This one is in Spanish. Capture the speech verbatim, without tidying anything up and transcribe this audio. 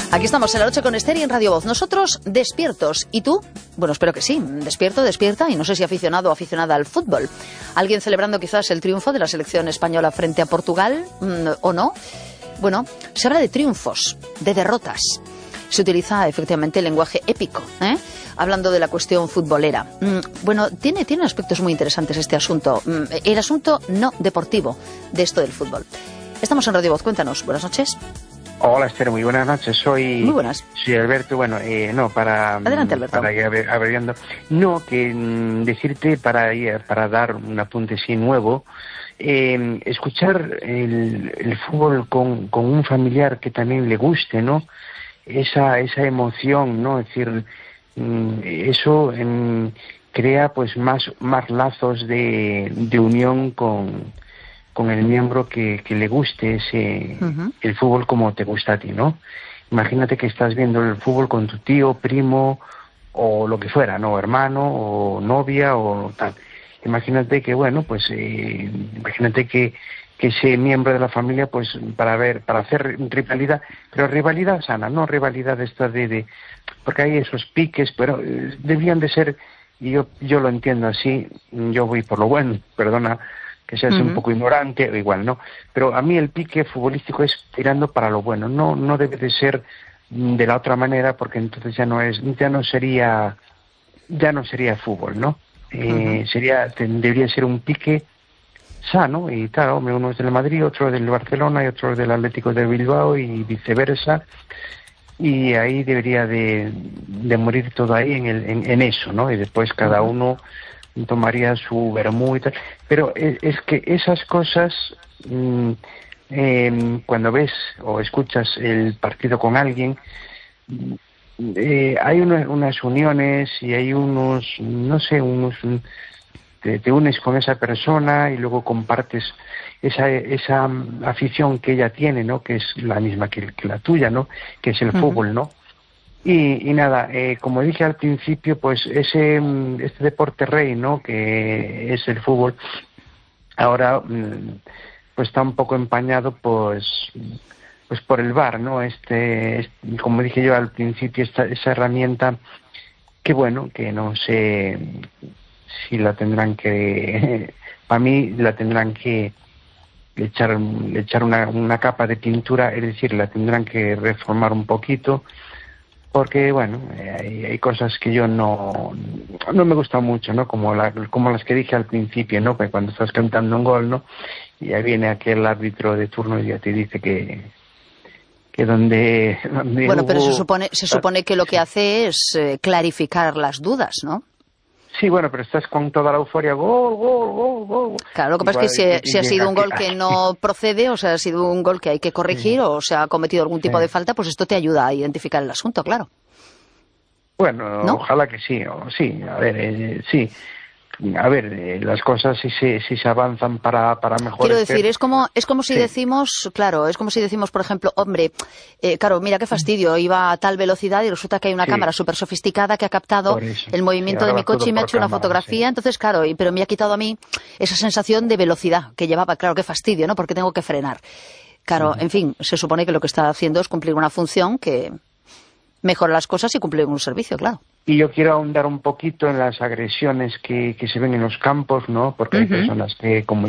Aquí estamos en la noche con Esther y en Radio Voz. Nosotros despiertos. ¿Y tú? Bueno, espero que sí. Despierto, despierta y no sé si aficionado o aficionada al fútbol. ¿Alguien celebrando quizás el triunfo de la selección española frente a Portugal? ¿Mm, ¿O no? Bueno, se habla de triunfos, de derrotas. Se utiliza efectivamente el lenguaje épico, ¿eh? Hablando de la cuestión futbolera. Mm, bueno, tiene, tiene aspectos muy interesantes este asunto. Mm, el asunto no deportivo de esto del fútbol. Estamos en Radio Voz. Cuéntanos. Buenas noches. Hola Esther, muy buenas noches. Soy, muy buenas. Soy Alberto. Bueno, eh, no, para... Adelante, Alberto. Para ir abreviando. No, que mm, decirte para, para dar un apunte así nuevo, eh, escuchar el, el fútbol con, con un familiar que también le guste, ¿no? Esa, esa emoción, ¿no? Es decir, mm, eso en, crea pues más, más lazos de, de unión con... con el miembro que, que le guste ese uh-huh. el fútbol como te gusta a ti, ¿no? Imagínate que estás viendo el fútbol con tu tío, primo o lo que fuera, ¿no? Hermano o novia o tal. Imagínate que, bueno, pues eh, imagínate que, que ese miembro de la familia, pues para ver, para hacer rivalidad, pero rivalidad sana, no rivalidad esta de, de porque hay esos piques, pero eh, debían de ser, y yo, yo lo entiendo así, yo voy por lo bueno, perdona, que seas uh-huh. un poco ignorante, o igual, ¿no? Pero a mí el pique futbolístico es tirando para lo bueno, no no debe de ser de la otra manera, porque entonces ya no es, ya no sería, ya no sería fútbol, ¿no? Eh, uh-huh. Sería, debería ser un pique sano, y claro, uno es del Madrid, otro del Barcelona y otro del Atlético de Bilbao y viceversa, y ahí debería de, de morir todo ahí en, el, en, en eso, ¿no? Y después cada uh-huh. uno tomaría su vermú y tal, pero es, es que esas cosas mmm, eh, cuando ves o escuchas el partido con alguien, eh, hay unos, unas uniones y hay unos, no sé, unos te, te unes con esa persona y luego compartes esa esa afición que ella tiene, ¿no? Que es la misma que, que la tuya, ¿no? Que es el uh-huh. fútbol, ¿no? Y, y nada, eh, como dije al principio, pues ese este deporte rey, ¿no? Que es el fútbol, ahora pues está un poco empañado, pues pues por el V A R, ¿no? Este, este como dije yo al principio, esta, esa herramienta que bueno, que no sé si la tendrán que, para mí la tendrán que echar echar una, una capa de pintura, es decir, la tendrán que reformar un poquito. Porque, bueno, eh, hay, hay cosas que yo no no me gustan mucho, ¿no? Como la, como las que dije al principio, ¿no? Que cuando estás cantando un gol, ¿no? Y ahí viene aquel árbitro de turno y ya te dice que que donde... donde bueno, hubo... pero se supone se supone que lo que hace es eh, clarificar las dudas, ¿no? Sí, bueno, pero estás con toda la euforia, gol, gol, gol, gol. Claro, lo que pasa es que si, si ha sido un gol que no procede, o sea, ha sido un gol que hay que corregir, sí. o se ha cometido algún tipo sí. de falta, pues esto te ayuda a identificar el asunto, claro. Bueno, ¿no? Ojalá que sí, o, sí, a ver, eh, sí. A ver, eh, las cosas sí se, sí se avanzan para, para mejorar. Quiero decir, es como, es como si sí. decimos, claro, es como si decimos, por ejemplo, hombre, eh, claro, mira qué fastidio, iba a tal velocidad y resulta que hay una sí. cámara súper sofisticada que ha captado el movimiento sí, de mi coche y me ha hecho cámara, una fotografía, sí. entonces, claro, y, pero me ha quitado a mí esa sensación de velocidad que llevaba, claro, qué fastidio, ¿no? Porque tengo que frenar. Claro, uh-huh. en fin, se supone que lo que está haciendo es cumplir una función que mejora las cosas y cumplir un servicio, claro. Y yo quiero ahondar un poquito en las agresiones que, que se ven en los campos, ¿no? Porque uh-huh. hay personas que, como